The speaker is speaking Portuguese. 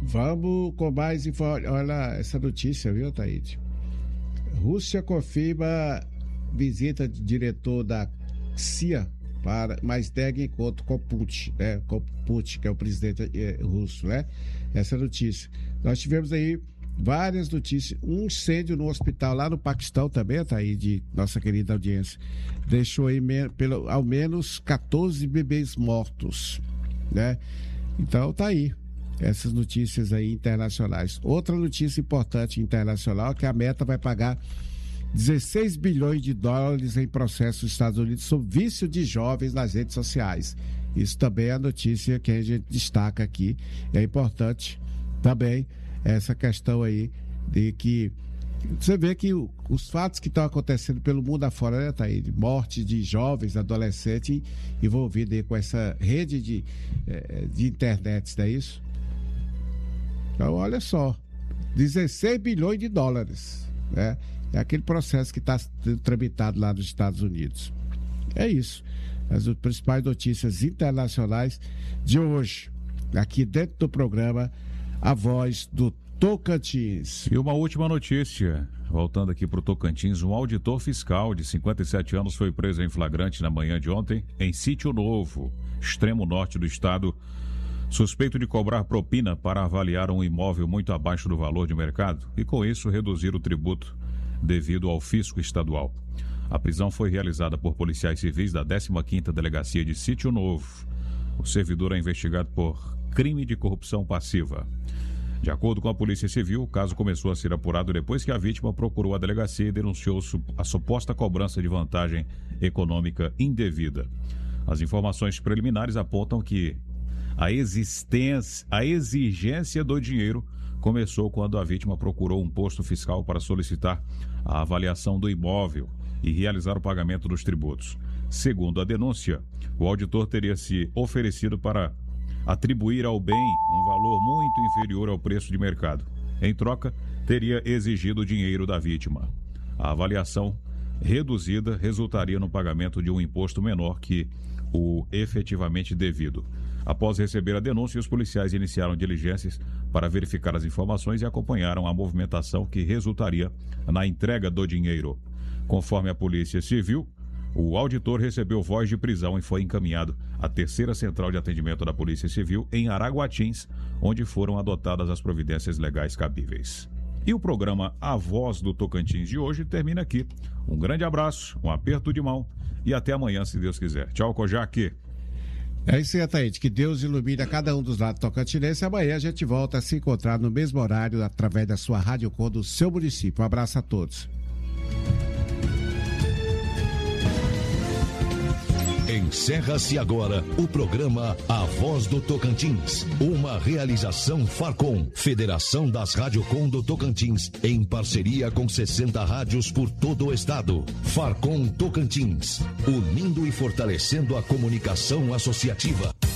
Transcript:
Vamos com mais informações. Olha essa notícia, viu, Taíde? Rússia confirma visita de diretor da CIA mas nega encontro com Putin, né? Com Putin, que é o presidente russo, né? Essa notícia. Nós tivemos aí várias notícias. Um incêndio no hospital lá no Paquistão também, tá aí, de nossa querida audiência. Deixou aí ao menos 14 bebês mortos, né? Então tá aí. Essas notícias aí internacionais. Outra notícia importante internacional é que a Meta vai pagar 16 bilhões de dólares em processo nos Estados Unidos sobre vício de jovens nas redes sociais. Isso também é a notícia que a gente destaca aqui. É importante também essa questão aí de que você vê que os fatos que estão acontecendo pelo mundo afora, né, tá aí, de morte de jovens, adolescentes envolvidos aí com essa rede de internet, não é isso? Então, olha só, 16 bilhões de dólares, né? É aquele processo que está tramitado lá nos Estados Unidos. É isso. As principais notícias internacionais de hoje, aqui dentro do programa A Voz do Tocantins. E uma última notícia, voltando aqui para o Tocantins, um auditor fiscal de 57 anos foi preso em flagrante na manhã de ontem em Sítio Novo, extremo norte do estado, suspeito de cobrar propina para avaliar um imóvel muito abaixo do valor de mercado e, com isso, reduzir o tributo devido ao fisco estadual. A prisão foi realizada por policiais civis da 15ª Delegacia de Sítio Novo. O servidor é investigado por crime de corrupção passiva. De acordo com a Polícia Civil, o caso começou a ser apurado depois que a vítima procurou a delegacia e denunciou a suposta cobrança de vantagem econômica indevida. As informações preliminares apontam que a exigência do dinheiro começou quando a vítima procurou um posto fiscal para solicitar a avaliação do imóvel e realizar o pagamento dos tributos. Segundo a denúncia, o auditor teria se oferecido para atribuir ao bem um valor muito inferior ao preço de mercado. Em troca, teria exigido o dinheiro da vítima. A avaliação reduzida resultaria no pagamento de um imposto menor que o efetivamente devido. Após receber a denúncia, os policiais iniciaram diligências para verificar as informações e acompanharam a movimentação que resultaria na entrega do dinheiro. Conforme a Polícia Civil, o auditor recebeu voz de prisão e foi encaminhado à 3ª Central de Atendimento da Polícia Civil em Araguatins, onde foram adotadas as providências legais cabíveis. E o programa A Voz do Tocantins de hoje termina aqui. Um grande abraço, um aperto de mão e até amanhã, se Deus quiser. Tchau, Kojak. É isso aí, Ataíde. Que Deus ilumine a cada um dos lados tocantinenses. Amanhã a gente volta a se encontrar no mesmo horário através da sua Rádio Com do seu município. Um abraço a todos. Encerra-se agora o programa A Voz do Tocantins, uma realização Farcom, Federação das Rádio Com do Tocantins, em parceria com 60 rádios por todo o estado. Farcom Tocantins, unindo e fortalecendo a comunicação associativa.